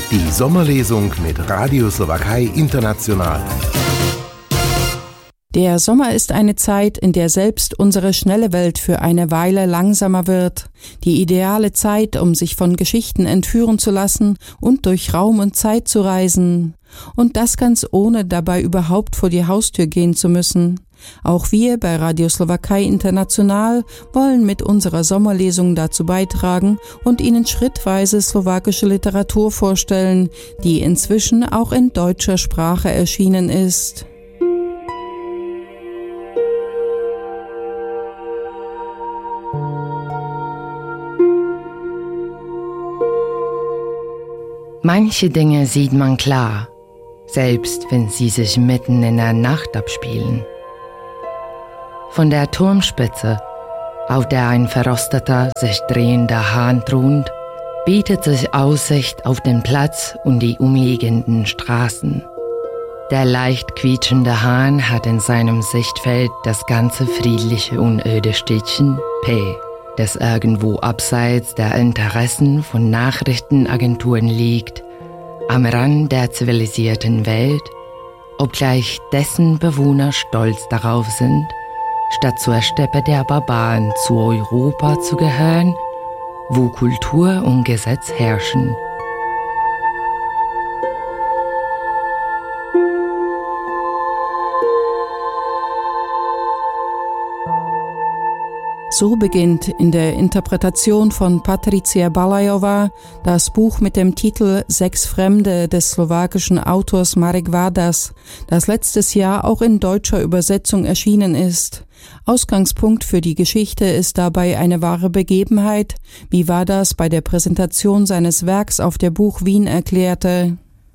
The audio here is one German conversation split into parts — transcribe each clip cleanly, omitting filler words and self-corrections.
Die Sommerlesung mit Radio Slowakei International. Der Sommer ist eine Zeit, in der selbst unsere schnelle Welt für eine Weile langsamer wird. Die ideale Zeit, um sich von Geschichten entführen zu lassen und durch Raum und Zeit zu reisen. Und das ganz ohne dabei überhaupt vor die Haustür gehen zu müssen. Auch wir bei Radio Slowakei International wollen mit unserer Sommerlesung dazu beitragen und Ihnen schrittweise slowakische Literatur vorstellen, die inzwischen auch in deutscher Sprache erschienen ist. Manche Dinge sieht man klar, selbst wenn sie sich mitten in der Nacht abspielen. Von der Turmspitze, auf der ein verrosteter, sich drehender Hahn thront, bietet sich Aussicht auf den Platz und die umliegenden Straßen. Der leicht quietschende Hahn hat in seinem Sichtfeld das ganze friedliche und öde Städtchen P, das irgendwo abseits der Interessen von Nachrichtenagenturen liegt, am Rand der zivilisierten Welt, obgleich dessen Bewohner stolz darauf sind, statt zur Steppe der Barbaren zu Europa zu gehören, wo Kultur und Gesetz herrschen. So beginnt in der Interpretation von Patricia Balajová das Buch mit dem Titel Sechs Fremde des slowakischen Autors Marek Vadas, das letztes Jahr auch in deutscher Übersetzung erschienen ist. Ausgangspunkt für die Geschichte ist dabei eine wahre Begebenheit, wie Vadas bei der Präsentation seines Werks auf der Buch Wien erklärte.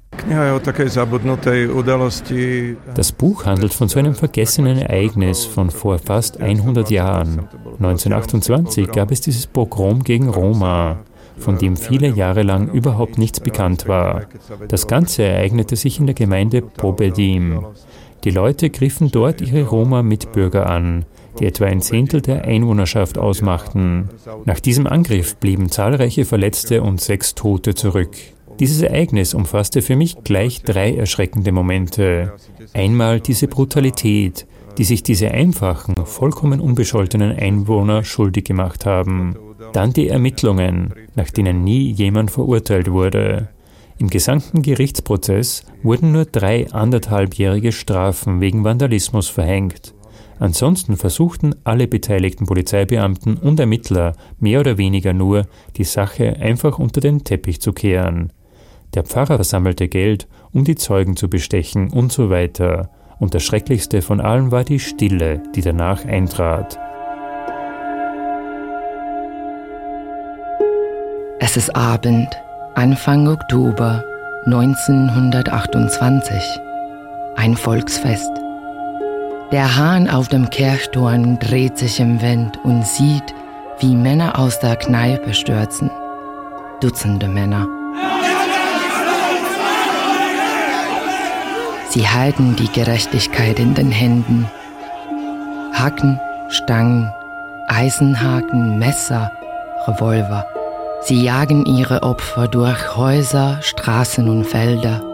Das Buch handelt von so einem vergessenen Ereignis von vor fast 100 Jahren. 1928 gab es dieses Pogrom gegen Roma, von dem viele Jahre lang überhaupt nichts bekannt war. Das Ganze ereignete sich in der Gemeinde Pobedim. Die Leute griffen dort ihre Roma-Mitbürger an, die etwa 1/10 der Einwohnerschaft ausmachten. Nach diesem Angriff blieben zahlreiche Verletzte und 6 Tote zurück. Dieses Ereignis umfasste für mich gleich 3 erschreckende Momente. Einmal diese Brutalität, die sich diese einfachen, vollkommen unbescholtenen Einwohner schuldig gemacht haben. Dann die Ermittlungen, nach denen nie jemand verurteilt wurde. Im gesamten Gerichtsprozess wurden nur 3 anderthalbjährige Strafen wegen Vandalismus verhängt. Ansonsten versuchten alle beteiligten Polizeibeamten und Ermittler mehr oder weniger nur, die Sache einfach unter den Teppich zu kehren. Der Pfarrer sammelte Geld, um die Zeugen zu bestechen und so weiter. Und das Schrecklichste von allem war die Stille, die danach eintrat. Es ist Abend, Anfang Oktober 1928. Ein Volksfest. Der Hahn auf dem Kirchturm dreht sich im Wind und sieht, wie Männer aus der Kneipe stürzen. Dutzende Männer. Sie halten die Gerechtigkeit in den Händen. Hacken, Stangen, Eisenhaken, Messer, Revolver. Sie jagen ihre Opfer durch Häuser, Straßen und Felder.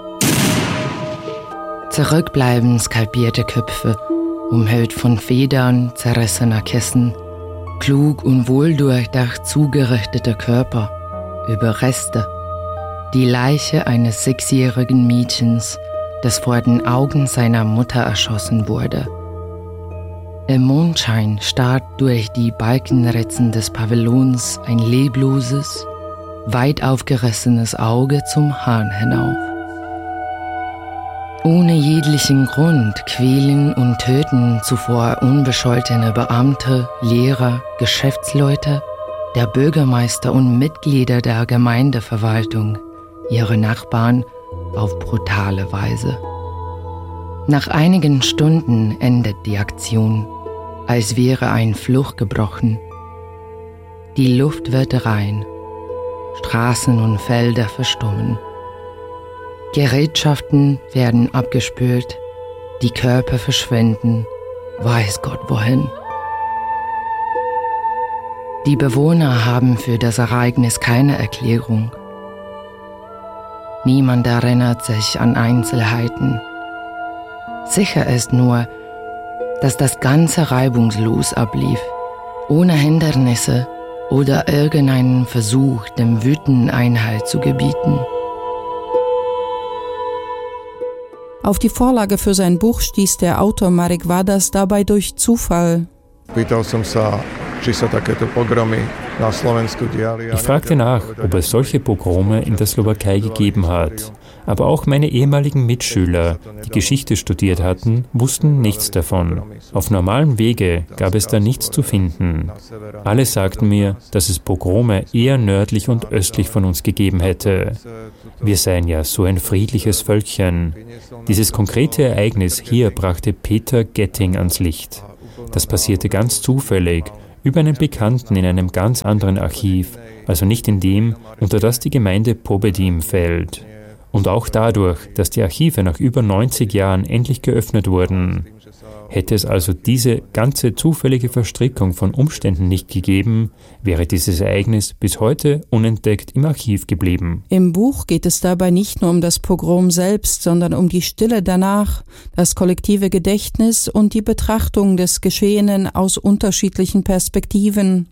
Zurück bleiben skalpierte Köpfe, umhüllt von Federn zerrissener Kissen, klug und wohldurchdacht zugerichtete Körper, Überreste, die Leiche eines 6-jährigen Mädchens, das vor den Augen seiner Mutter erschossen wurde. Im Mondschein starrt durch die Balkenritzen des Pavillons ein lebloses, weit aufgerissenes Auge zum Hahn hinauf. Ohne jeglichen Grund quälen und töten zuvor unbescholtene Beamte, Lehrer, Geschäftsleute, der Bürgermeister und Mitglieder der Gemeindeverwaltung ihre Nachbarn auf brutale Weise. Nach einigen Stunden endet die Aktion, als wäre ein Fluch gebrochen. Die Luft wird rein, Straßen und Felder verstummen. Gerätschaften werden abgespült, die Körper verschwinden, weiß Gott wohin. Die Bewohner haben für das Ereignis keine Erklärung. Niemand erinnert sich an Einzelheiten. Sicher ist nur, dass das Ganze reibungslos ablief, ohne Hindernisse oder irgendeinen Versuch, dem Wüten Einhalt zu gebieten. Auf die Vorlage für sein Buch stieß der Autor Marek Vadas dabei durch Zufall. Ich fragte nach, ob es solche Pogrome in der Slowakei gegeben hat. Aber auch meine ehemaligen Mitschüler, die Geschichte studiert hatten, wussten nichts davon. Auf normalem Wege gab es da nichts zu finden. Alle sagten mir, dass es Pogrome eher nördlich und östlich von uns gegeben hätte. Wir seien ja so ein friedliches Völkchen. Dieses konkrete Ereignis hier brachte Peter Getting ans Licht. Das passierte ganz zufällig, über einen Bekannten in einem ganz anderen Archiv, also nicht in dem, unter das die Gemeinde Pobedim fällt. Und auch dadurch, dass die Archive nach über 90 Jahren endlich geöffnet wurden. Hätte es also diese ganze zufällige Verstrickung von Umständen nicht gegeben, wäre dieses Ereignis bis heute unentdeckt im Archiv geblieben. Im Buch geht es dabei nicht nur um das Pogrom selbst, sondern um die Stille danach, das kollektive Gedächtnis und die Betrachtung des Geschehenen aus unterschiedlichen Perspektiven.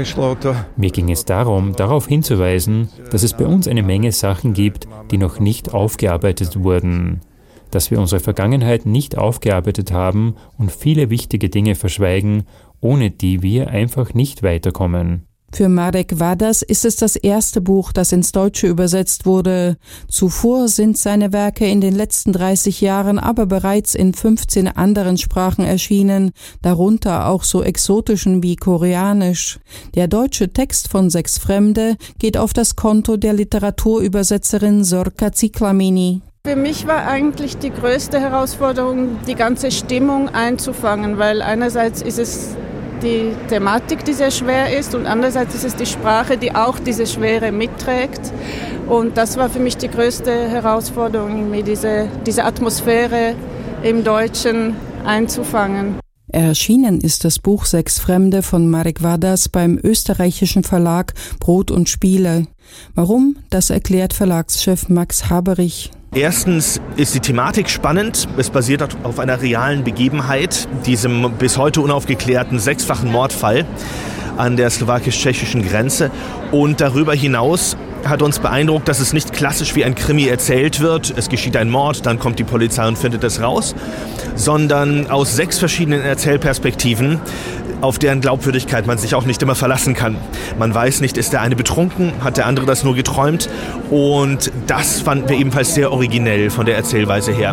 Mir ging es darum, darauf hinzuweisen, dass es bei uns eine Menge Sachen gibt, die noch nicht aufgearbeitet wurden. Dass wir unsere Vergangenheit nicht aufgearbeitet haben und viele wichtige Dinge verschweigen, ohne die wir einfach nicht weiterkommen. Für Marek Vadas ist es das erste Buch, das ins Deutsche übersetzt wurde. Zuvor sind seine Werke in den letzten 30 Jahren aber bereits in 15 anderen Sprachen erschienen, darunter auch so exotischen wie Koreanisch. Der deutsche Text von 6 Fremde geht auf das Konto der Literaturübersetzerin Zorka Ciklamini. Für mich war eigentlich die größte Herausforderung, die ganze Stimmung einzufangen, weil einerseits ist es die Thematik, die sehr schwer ist, und andererseits ist es die Sprache, die auch diese Schwere mitträgt. Und das war für mich die größte Herausforderung, mir diese Atmosphäre im Deutschen einzufangen. Erschienen ist das Buch 6 Fremde von Marek Vadas beim österreichischen Verlag Brot und Spiele. Warum? Das erklärt Verlagschef Max Haberich. Erstens ist die Thematik spannend. Es basiert auf einer realen Begebenheit, diesem bis heute unaufgeklärten 6-fachen Mordfall an der slowakisch-tschechischen Grenze. Und darüber hinaus hat uns beeindruckt, dass es nicht klassisch wie ein Krimi erzählt wird. Es geschieht ein Mord, dann kommt die Polizei und findet es raus, sondern aus 6 verschiedenen Erzählperspektiven, auf deren Glaubwürdigkeit man sich auch nicht immer verlassen kann. Man weiß nicht, ist der eine betrunken, hat der andere das nur geträumt? Und das fanden wir ebenfalls sehr originell von der Erzählweise her.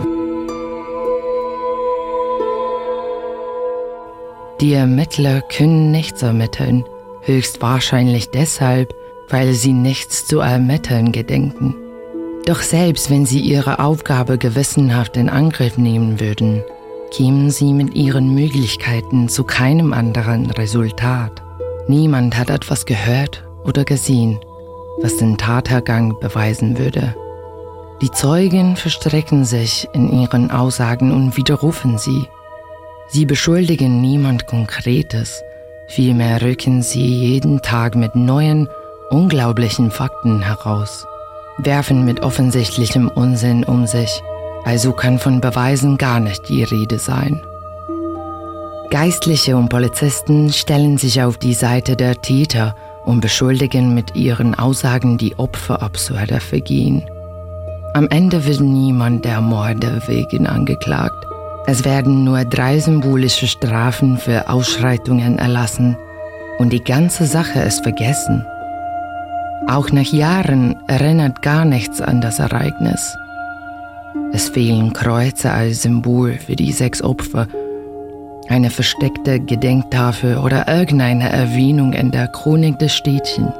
Die Ermittler können nichts ermitteln, höchstwahrscheinlich deshalb, weil sie nichts zu ermitteln gedenken. Doch selbst wenn sie ihre Aufgabe gewissenhaft in Angriff nehmen würden, kämen sie mit ihren Möglichkeiten zu keinem anderen Resultat. Niemand hat etwas gehört oder gesehen, was den Tathergang beweisen würde. Die Zeugen verstricken sich in ihren Aussagen und widerrufen sie. Sie beschuldigen niemand Konkretes, vielmehr rücken sie jeden Tag mit neuen, unglaublichen Fakten heraus, werfen mit offensichtlichem Unsinn um sich, also kann von Beweisen gar nicht die Rede sein. Geistliche und Polizisten stellen sich auf die Seite der Täter und beschuldigen mit ihren Aussagen die Opfer absurder Vergehen. Am Ende wird niemand der Morde wegen angeklagt. Es werden nur 3 symbolische Strafen für Ausschreitungen erlassen und die ganze Sache ist vergessen. Auch nach Jahren erinnert gar nichts an das Ereignis. Es fehlen Kreuze als Symbol für die 6 Opfer, eine versteckte Gedenktafel oder irgendeine Erwähnung in der Chronik des Städtchens.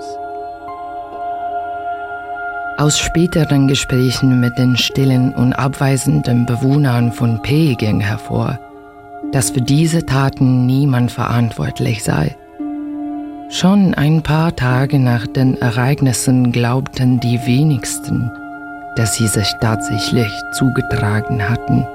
Aus späteren Gesprächen mit den stillen und abweisenden Bewohnern von P ging hervor, dass für diese Taten niemand verantwortlich sei. Schon ein paar Tage nach den Ereignissen glaubten die wenigsten, dass sie sich tatsächlich zugetragen hatten.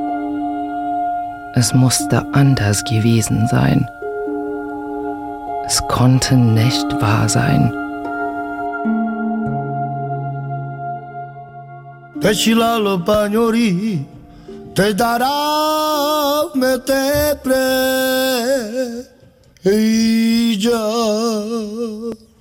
Es musste anders gewesen sein. Es konnte nicht wahr sein. Peshilalo Pagnori, te darà me te pre, e già.